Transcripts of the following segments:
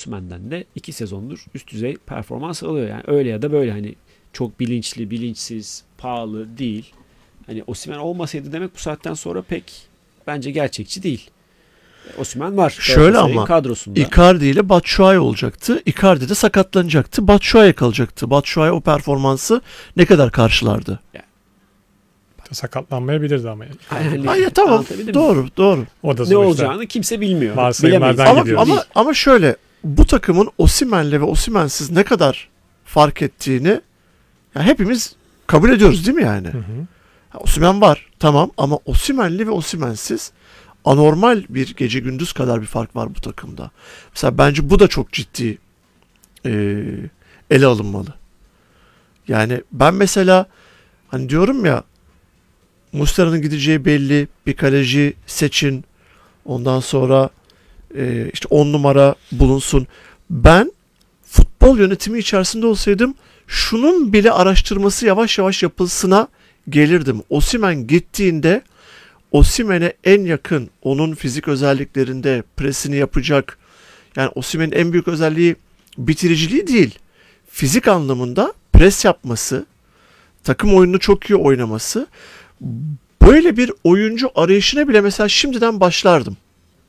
Osimhen'den de 2 sezondur üst düzey performans alıyor. Yani öyle ya da böyle hani çok bilinçli, bilinçsiz, pahalı değil. Hani Osimhen olmasaydı demek bu saatten sonra pek bence gerçekçi değil. Osimhen var. Şöyle ama kadrosunda. Icardi ile Batshuayi olacaktı. Icardi de sakatlanacaktı. Batshuayi kalacaktı. Batshuayi o performansı ne kadar karşılardı? Sakatlanmayabilirdi ama. Hayır tamam. Doğru. O da ne olacağını kimse bilmiyor. Varsayımlardan gidiyoruz. Ama şöyle bu takımın Osimhen'le ve Osimhen'siz ne kadar fark ettiğini hepimiz kabul ediyoruz değil mi yani? Hı hı. Osimhen var tamam ama Osimhen'li ve Osimhen'siz anormal bir gece gündüz kadar bir fark var bu takımda. Mesela bence bu da çok ciddi ele alınmalı. Yani ben mesela hani diyorum ya Muslera'nın gideceği belli, bir kaleci seçin, ondan sonra işte 10 numara bulunsun. Ben futbol yönetimi içerisinde olsaydım şunun bile araştırması yavaş yavaş yapılsına gelirdim. Osimhen gittiğinde Osimhen'e en yakın, onun fizik özelliklerinde presini yapacak. Yani Osimhen'in en büyük özelliği bitiriciliği değil. Fizik anlamında pres yapması, takım oyununu çok iyi oynaması. Böyle bir oyuncu arayışına bile mesela şimdiden başlardım.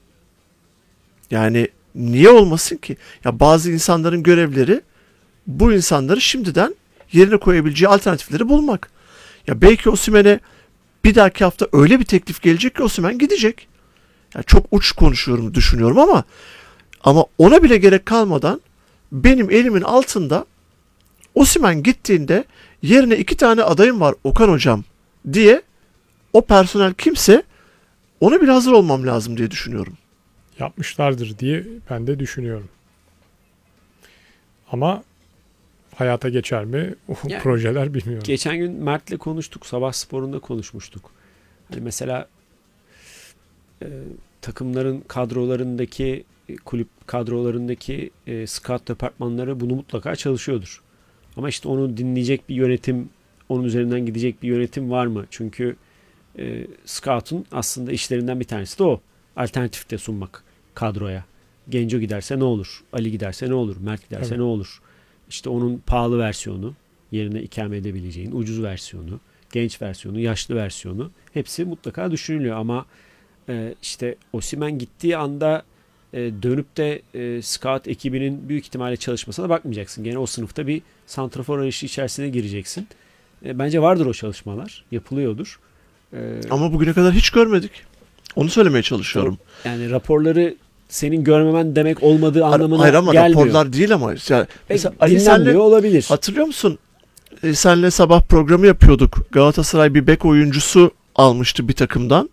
Yani niye olmasın ki? Ya bazı insanların görevleri bu insanları şimdiden yerine koyabileceği alternatifleri bulmak. Ya belki Osimhen'e bir dahaki hafta öyle bir teklif gelecek ki Osimhen gidecek. Yani çok uç konuşuyorum, düşünüyorum ama ona bile gerek kalmadan benim elimin altında Osimhen gittiğinde yerine 2 tane adayım var Okan hocam diye o personel kimse ona bir hazır olmam lazım diye düşünüyorum. Yapmışlardır diye ben de düşünüyorum. Ama hayata geçer mi? O yani, projeler bilmiyorum. Geçen gün Mert'le konuştuk. Sabah sporunda konuşmuştuk. Hani mesela takımların kadrolarındaki kulüp kadrolarındaki scout departmanları bunu mutlaka çalışıyordur. Ama işte onu dinleyecek bir yönetim, onun üzerinden gidecek bir yönetim var mı? Çünkü scout'un aslında işlerinden bir tanesi de o. Alternatif de sunmak kadroya. Genco giderse ne olur? Ali giderse ne olur? Mert giderse ne olur? İşte onun pahalı versiyonu, yerine ikame edebileceğin ucuz versiyonu, genç versiyonu, yaşlı versiyonu hepsi mutlaka düşünülüyor ama işte Osimhen gittiği anda dönüp de scout ekibinin büyük ihtimalle çalışmasına bakmayacaksın. Gene o sınıfta bir santrafor arayışı içerisine gireceksin. Bence vardır o çalışmalar, yapılıyordur. Ama bugüne kadar hiç görmedik. Onu söylemeye çalışıyorum. Yani raporları senin görmemen demek olmadığı anlamına hayır ama gelmiyor. Raporlar değil ama. Yani mesela Ali senle olabilir. Hatırlıyor musun? Senle sabah programı yapıyorduk. Galatasaray bir bek oyuncusu almıştı bir takımdan.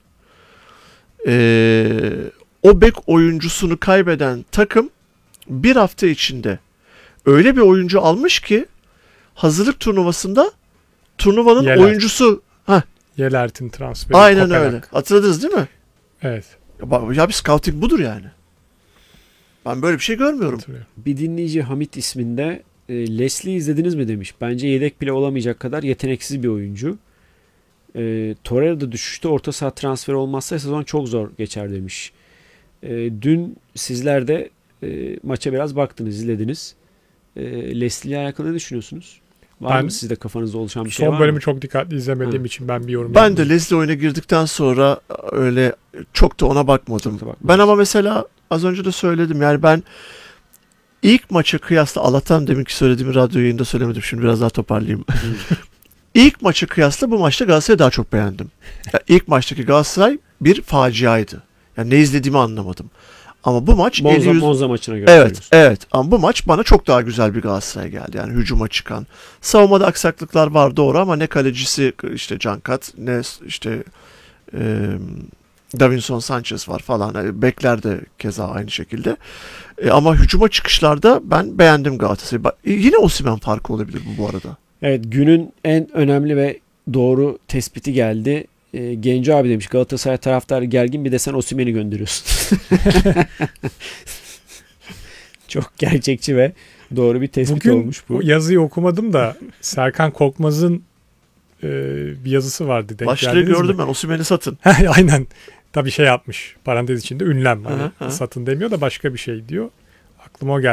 O bek oyuncusunu kaybeden takım bir hafta içinde öyle bir oyuncu almış ki hazırlık turnuvasında turnuvanın oyuncusu Yelert'in transferi. Aynen Kopenhag. Öyle. Hatırladınız değil mi? Evet. Ya bir scouting budur yani. Ben böyle bir şey görmüyorum. Bir dinleyici Hamit isminde Leslie'yi izlediniz mi demiş. Bence yedek bile olamayacak kadar yeteneksiz bir oyuncu. Torreira'da düşüşte orta saha transferi olmazsa sezon çok zor geçer demiş. Dün sizler de maça biraz baktınız, izlediniz. Leslie ile alakalı ne düşünüyorsunuz? Var mı sizde kafanızda oluşan bir şey var mı? Son bölümü çok dikkatli izlemediğim için ben bir yorum Ben de Leslie oyuna girdikten sonra öyle çok da ona bakmadım. Ben ama mesela az önce de söyledim. Yani ben ilk maça kıyasla Allah'tan deminki söylediğimi radyo yayında söylemedim. Şimdi biraz daha toparlayayım. İlk maça kıyasla bu maçta Galatasaray'ı daha çok beğendim. Yani ilk maçtaki Galatasaray bir faciaydı. Yani ne izlediğimi anlamadım. Ama bu maç Monza maçına göre. Evet. Ama bu maç bana çok daha güzel bir Galatasaray geldi. Yani hücuma çıkan. Savunmada aksaklıklar var doğru ama ne kalecisi işte Cankat ne işte Davinson Sanchez var falan. Yani bekler de keza aynı şekilde. Ama hücuma çıkışlarda ben beğendim Galatasaray'ı. Yine Osimhen farkı olabilir bu arada. Evet, günün en önemli ve doğru tespiti geldi. Genco abi demiş, Galatasaray taraftarı gergin, bir de sen Osimhen'i gönderiyorsun. Çok gerçekçi ve doğru bir tespit bugün olmuş bu. Bugün yazıyı okumadım da Serkan Korkmaz'ın bir yazısı vardı. Başlığı gördüm ben, Osimhen'i satın. Aynen. Tabii şey yapmış. Parantez içinde ünlem. Hani satın demiyor da başka bir şey diyor. Aklıma o geldi.